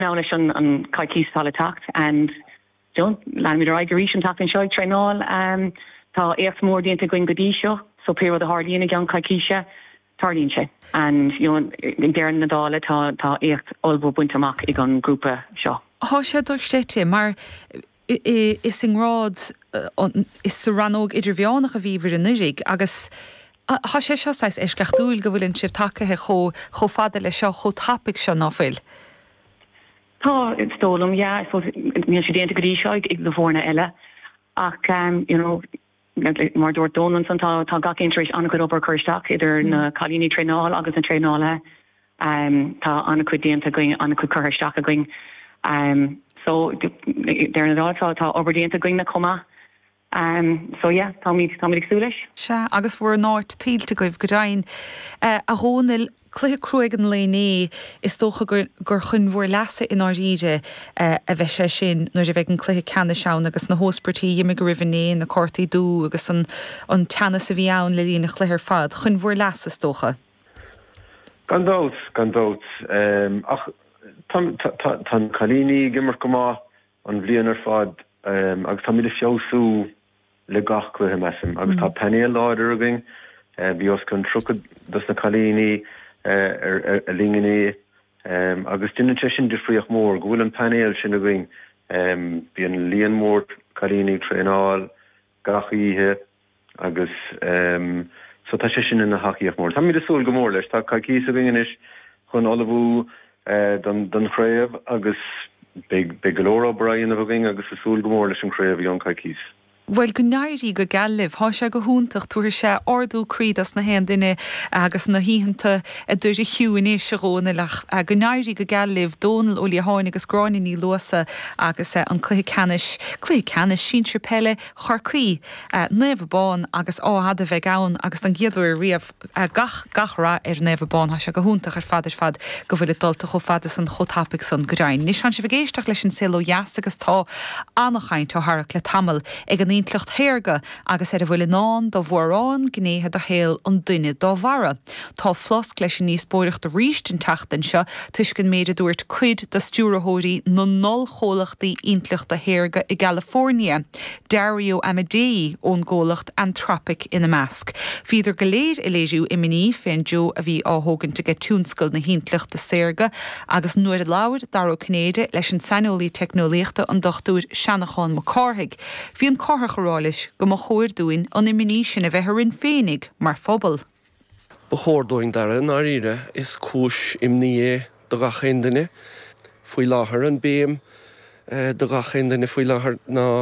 now an caicís tála tacht and John lan mi roi garishin tacht in show trainol tá écht mór dianta going godí seo so pe the hardína gan caicíse tardínse and dean na dála tá écht olbó buntamach ag an grúpa seo. Há sé dúirtéite mar is in rád is sa ranóg idirbheánach a bhíomhar in nurig agus há sé seo sais isceachtúil go bhfuiln sibh takethe cho fada le seo cho tapig seo náfuil. Tá stólam, I suppose níl sé déanta godí seo ag do bhórna eile ach mar dúirt dónan san tá gach intréis anna chud obair chuirteach idir na chalíní tréáil agus an tréáile tá anna chud déanta going anna chud chuirteach a going so there na dá tá obair déanta going na comma so tá míid súleis. Se agus bhfuair náirt tíilte goibh go dain a hónil cluthe cruig an léné is tócha gur chun bhór leasa in áíide a bheith sé sin nuair a bheith an cluthe ceanna seán agus na hóspartí dhéime go rihanné na córtaí dú agus an teanna sa bhí ann le líonna chluthir fad chun bhór leasa is tócha. Gan dót ach tan chalíní gimar go má an bblion ar fad agus tá míle fiosú le gach cluthe mesim agus tá penéal láidir agin bhí os chun trucad dus na chalíní a linganí agus duine sin difrioch mór go bhfuil an panéal sin agin bí an líon mór chalíní tréáil gachíthe agus so tá sé sin in na haíoch mór. Tá mí a súil go mór leis tá caicís a bhíon is chun olabhú don chréamh agus begolóra brain a bhagin agus a súil go mór leis an chréamh an caicís. Bhfuil go nairí go galibh há sé go húntaach tuair sé ordú crídas na hen duine agus na híhananta a dúir hiúin éis seróna lech go nairí go galibh dónal ó leáin agus gráinní ní luasa agus an cluthe canis sin trepelle charcuí nefabáin agus áhad a bheith gán agus an giadúir riamh gachra nefabáin há sé go húntaach ar fad go bhfuil dulta cho fada san chotápic san goráin. Ní sean si bhgéisteach leis an siló jaas agus tá annachchaint táthach le tamil ag an intlacht héirga agus ar a bhfuil ná do bhórán gnéthe a héal an duine dá bhara. Tá flos leis sin níos bóireach do ríist an tatan seo tuiscin méidir dúirt cuid de stúrathóirí nó nol chólachtaí intlacht a héirga i California. Dario Amadei ón ggólacht Anthropic ina measc. Fiidir go léir i léisiú iminí féin Jo a bhí áthógann go túnscail na hintlacht a séirga agus nuair a láir daró Cnéide leis an sanolí technoliaachta an dochtúir Seanachán Macárthaigh. Bhí an choráis go mo chóir dúin an iminí sin a bheitthrin féinnig mar phobal. Ba chórdóin dar an áíre is cúis imní do gachéindaine faoi láthair an béim do gachéindaine faoi láthair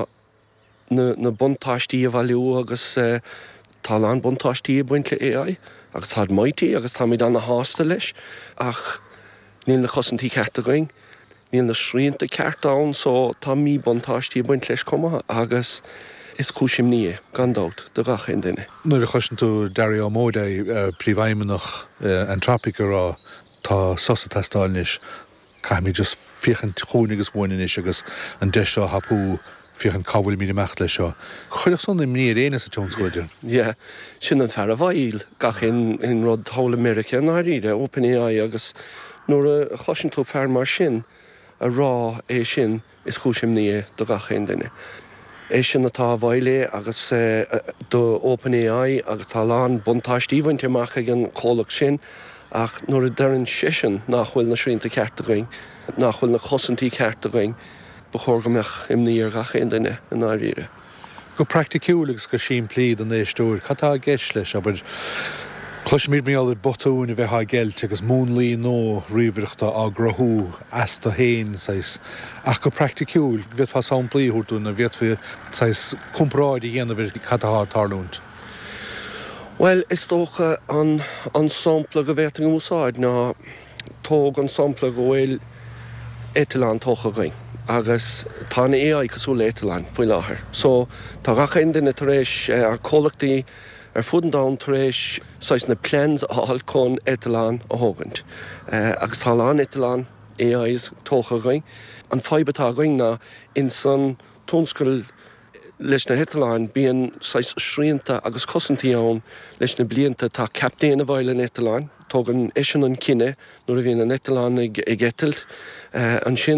na buntáistí a bhaliú agus talán buntáistí a buint le AI agus tá maití agus tá míid anna hásta leis ach níl na chosantí cearta going níl na sríanta cearta ann so tá mí buntáistí a buint leis comma agus is cúisim ní gan dát do gachéindaine. Nuair a chuisin tú Dario Amadei príomhhaimimeach Anthropic ará tá sosa testáilnis caiimi just fiochan chónigus bhainis agus an de seo hapú fiochan cabhfuil mí mecht lei seo. Chuideach son ní réana sa Jonescoide? Yeah, sin an fear a bhil gach in rud Whole America an áíre OpenAI agus nuair a chluisin tú fear mar sin a rá é sin is chúisim ní do gachéindaine. É sin atá bhaile agus do OpenAI agus tá lán buntáistíhaint amach ag an cólaach sin ach nuair a dearann sisin nachhfuil na sríanta cearta going nachhfuil na chosantí cearta going ba chóirgamach imní ar gachéindaine an áíre. Go practicúlagus go sin plíd an éistúir catá gceis leis aber Chluismíad méall botún a bheith ha geilt agus múnlaí nó riomhreachta á grothú asta héin ach go practicúil bheith fá samplaí húirtún a bheith fé compráid i dhéanamh catá tarlúnt. Well, is tócha an sampla go bheith an úsáid ná tóg an sampla go bhfuil Éitilán tócha gain agus tá na AI cosú le Éitilán faoi láthair. So tá gachéindaine tar éis ar cólachtaí ar fudan dá tar éis sais na plans áil chun Éitilán a thógant. Agus tá lán Éitilán AIs tócha gain. An faibatá gain ná in san tónscail leis na Italáin bíon sais sríanta agus cosantaí ann leis na blianta tá captéin a bhile na Italáin, tógan éisian an cinenne nuair a bhíon an Italáin ag etailt an sin